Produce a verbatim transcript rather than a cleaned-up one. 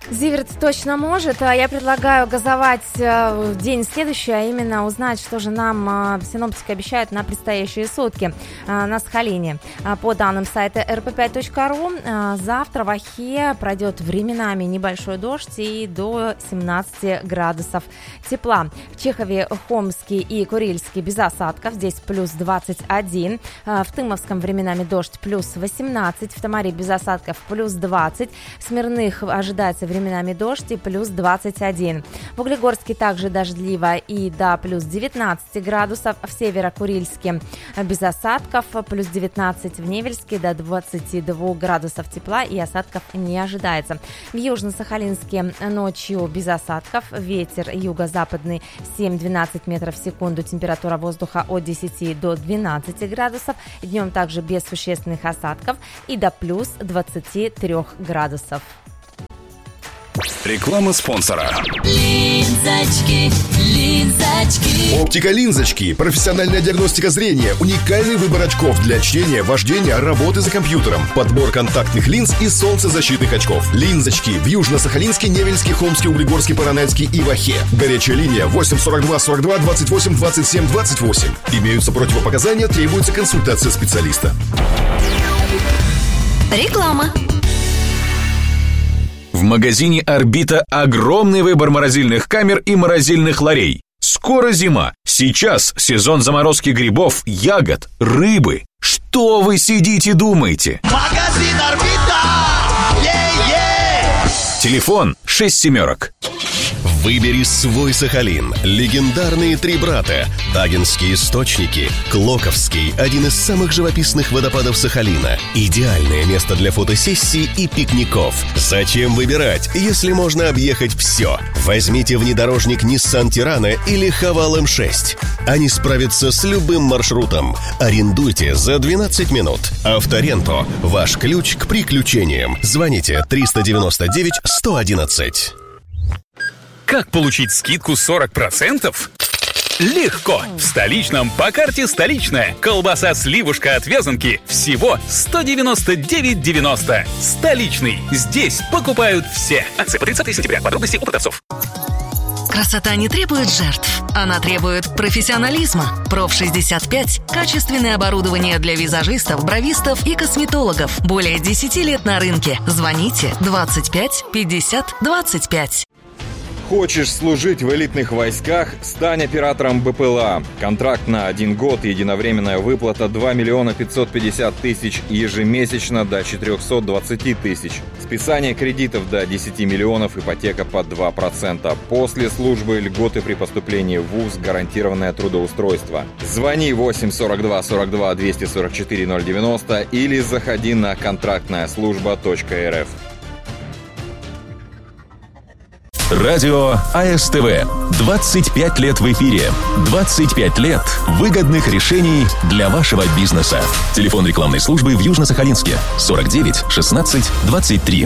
Зиверт точно может. Я предлагаю газовать день следующий, а именно узнать, что же нам синоптики обещают на предстоящие сутки на Сахалине. По данным сайта эр пэ пять точка ру, завтра в Охе пройдет временами небольшой дождь и до семнадцати градусов тепла. В Чехове, Хомске и Курильске без осадков, здесь плюс двадцать один. В Тымовском временами дождь плюс восемнадцать. В Тамаре без осадков плюс двадцать. В Смирных ожидается временами дождь и плюс двадцать один. В Углегорске также дождливо и до плюс девятнадцати градусов. В Северо-Курильске без осадков, плюс девятнадцать. В Невельске до двадцати двух градусов тепла и осадков не ожидается. В Южно-Сахалинске ночью без осадков, ветер юго-западный семь-двенадцать метров в секунду, температура воздуха от десяти до двенадцати градусов, днем также без существенных осадков и до плюс двадцати трёх градусов. Реклама спонсора. Линзочки, линзочки. Оптика Линзочки. Профессиональная диагностика зрения. Уникальный выбор очков для чтения, вождения, работы за компьютером. Подбор контактных линз и солнцезащитных очков. Линзочки в Южно-Сахалинске, Невельске, Хомске, Углегорске, Поронайске и в Охе. Горячая линия восемь сорок два сорок два двадцать восемь двадцать семь двадцать восемь. Имеются противопоказания, требуется консультация специалиста. Реклама. В магазине «Орбита» огромный выбор морозильных камер и морозильных ларей. Скоро зима. Сейчас сезон заморозки грибов, ягод, рыбы. Что вы сидите думаете? Магазин «Орбита». Е-е! Телефон шесть семерок. Выбери свой Сахалин. Легендарные три брата. Тагинские источники. Клоковский. Один из самых живописных водопадов Сахалина. Идеальное место для фотосессий и пикников. Зачем выбирать, если можно объехать все? Возьмите внедорожник Nissan Tirana или Haval эм шесть. Они справятся с любым маршрутом. Арендуйте за двенадцать минут. Авторенто. Ваш ключ к приключениям. Звоните триста девяносто девять сто одиннадцать. Как получить скидку сорок процентов? Легко! В Столичном по карте «Столичная». Колбаса-сливушка от Вязанки всего сто девяносто девять девяносто. Столичный. Здесь покупают все. Акция по тридцатое сентября. Подробности у продавцов. Красота не требует жертв. Она требует профессионализма. проф шестьдесят пять – качественное оборудование для визажистов, бровистов и косметологов. Более десяти лет на рынке. Звоните двадцать пять пятьдесят двадцать пять. Хочешь служить в элитных войсках? Стань оператором бэ пэ эл а. Контракт на один год, единовременная выплата два миллиона пятьсот пятьдесят тысяч, ежемесячно до четыреста двадцать тысяч. Списание кредитов до десяти миллионов, ипотека под два процента. После службы льготы при поступлении в вуз, гарантированное трудоустройство. Звони восемь сорок два сорок два двести сорок четыре ноль девяносто или заходи на контрактная служба точка эр эф. Радио а эс тэ вэ. двадцать пять лет в эфире. двадцать пять лет выгодных решений для вашего бизнеса. Телефон рекламной службы в Южно-Сахалинске сорок девять шестнадцать двадцать три.